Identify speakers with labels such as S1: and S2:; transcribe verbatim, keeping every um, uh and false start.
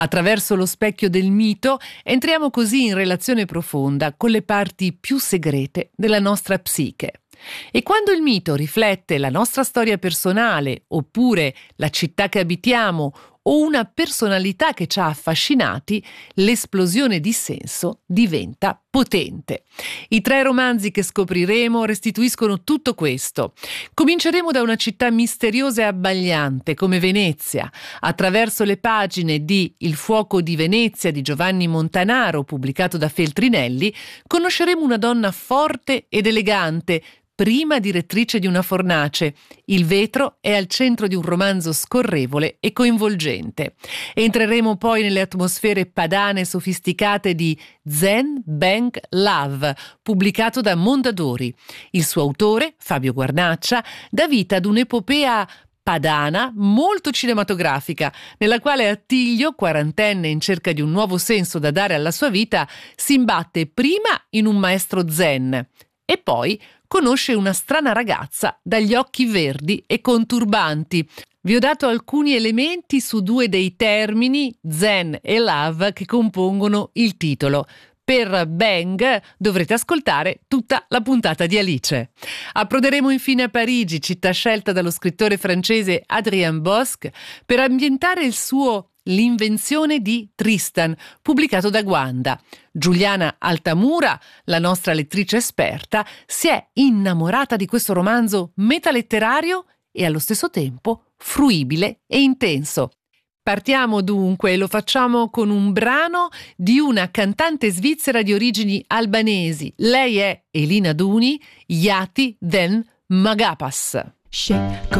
S1: Attraverso lo specchio del mito entriamo così in relazione profonda con le parti più segrete della nostra psiche. E quando il mito riflette la nostra storia personale, oppure la città che abitiamo, o una personalità che ci ha affascinati, l'esplosione di senso diventa potente. I tre romanzi che scopriremo restituiscono tutto questo. Cominceremo da una città misteriosa e abbagliante come Venezia. Attraverso le pagine di Il fuoco di Venezia di Giovanni Montanaro, pubblicato da Feltrinelli, conosceremo una donna forte ed elegante, prima direttrice di una fornace. Il vetro è al centro di un romanzo scorrevole e coinvolgente. Entreremo poi nelle atmosfere padane e sofisticate di Zen Bank Love, pubblicato da Mondadori. Il suo autore, Fabio Guarnaccia, dà vita ad un'epopea padana molto cinematografica, nella quale Attilio, quarantenne in cerca di un nuovo senso da dare alla sua vita, si imbatte prima in un maestro zen e poi conosce una strana ragazza dagli occhi verdi e conturbanti. Vi ho dato alcuni elementi su due dei termini, zen e love, che compongono il titolo. Per Bang dovrete ascoltare tutta la puntata di Alice. Approderemo infine a Parigi, città scelta dallo scrittore francese Adrien Bosc, per ambientare il suo L'invenzione di Tristan, pubblicato da Guanda. Giuliana Altamura, la nostra lettrice esperta, si è innamorata di questo romanzo metaletterario e allo stesso tempo fruibile e intenso. Partiamo dunque e lo facciamo con un brano di una cantante svizzera di origini albanesi. Lei è Elina Duni, Yati Den Magapas.
S2: Shake